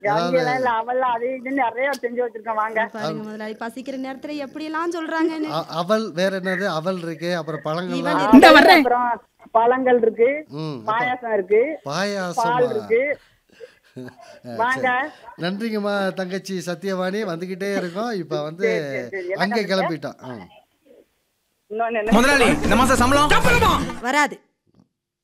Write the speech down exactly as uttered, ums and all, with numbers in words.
ஏதாவது அங்கெல்லாம் இல்ல அவள் அது இதுன்னு நிறைய செஞ்சு வச்சிருக்கேன் வாங்க. பாருங்க முதலாளி பசிக்கிற நேரத்துல எப்படி எல்லாம் சொல்றாங்கன்னு. அ- அவல் வேற என்னது? அவல் இருக்கு, அப்புறம் பழங்கள்லாம் இவள் இருக்கு. அவல், அப்புறம் பழங்கள் இருக்கு, ம் அப்புறம் பாயாசம் இருக்கு, பாயாசமா? பால் இருக்கு. அஹ், வாங்க. சரி, நன்றிங்கம்மா தங்கச்சி சத்யவாணி. வந்துகிட்டே இருக்கோம். இப்ப வந்து சரி சரி சரி என்ன அங்கே கணக்கு? கிளம்பிட்டோம். ம். இன்னொன்னு என்ன முதலாளி இந்த மாசம் சம்பளம் வராது.